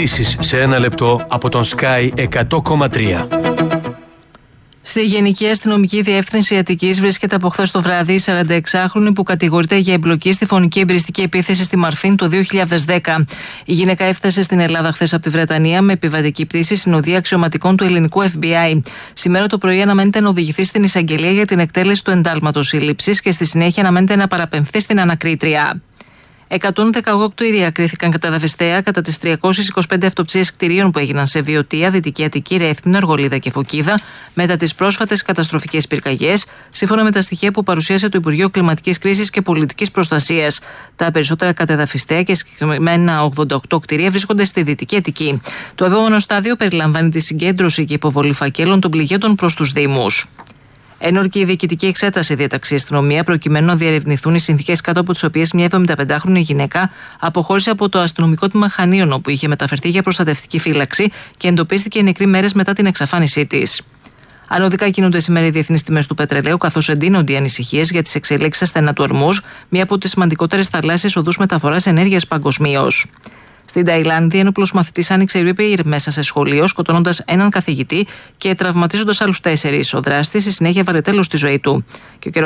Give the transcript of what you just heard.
Ειδήσεις σε 1 λεπτό από τον Sky 100,3. Στη Γενική Αστυνομική Διεύθυνση Αττικής βρίσκεται από χθες το βράδυ η 46χρονη που κατηγορείται για εμπλοκή στη φωνική εμπριστική επίθεση στη Μαρφίν το 2010. Η γυναίκα έφτασε στην Ελλάδα χθες από τη Βρετανία με επιβατική πτήση συνοδεία αξιωματικών του ελληνικού FBI. Σήμερα το πρωί αναμένεται να οδηγηθεί στην εισαγγελία για την εκτέλεση του εντάλματος σύλληψης και στη συνέχεια αναμένεται να παραπεμφθεί στην ανακρίτρια. 118 κτίρια κρίθηκαν καταδαφιστέα κατά τις 325 αυτοψίες κτηρίων που έγιναν σε Βιωτία, Δυτική Αττική, Ρέθμνο, Αργολίδα και Φωκίδα μετά τις πρόσφατες καταστροφικές πυρκαγιές, σύμφωνα με τα στοιχεία που παρουσίασε το Υπουργείο Κλιματικής Κρίσης και Πολιτικής Προστασίας. Τα περισσότερα καταδαφιστέα και συγκεκριμένα 88 κτίρια βρίσκονται στη Δυτική Αττική. Το επόμενο στάδιο περιλαμβάνει τη συγκέντρωση και υποβολή φακέλων των πληγέντων προς τους Δήμους. Ένορκη η διοικητική εξέταση διέταξε η αστυνομία προκειμένου να διερευνηθούν οι συνθήκες κάτω από τις οποίες μια 75χρονη γυναίκα αποχώρησε από το αστυνομικό τμήμα Χανίων, όπου είχε μεταφερθεί για προστατευτική φύλαξη και εντοπίστηκε νεκρή μέρες μετά την εξαφάνισή της. Ανωδικά κινούνται σήμερα οι διεθνείς τιμές του πετρελαίου, καθώς εντείνονται οι ανησυχίες για τις εξελίξεις στα στενά του Ορμούζ, μία από τις σημαντικότερες θαλάσσιες οδούς μεταφοράς ενέργειας παγκοσμίως. Στην Ταϊλάνδη, ένοπλος μαθητής άνοιξε ρήπη μέσα σε σχολείο, σκοτώνοντας έναν καθηγητή και τραυματίζοντας άλλους 4. Ο δράστης στη συνέχεια βάλε τέλος στη ζωή του.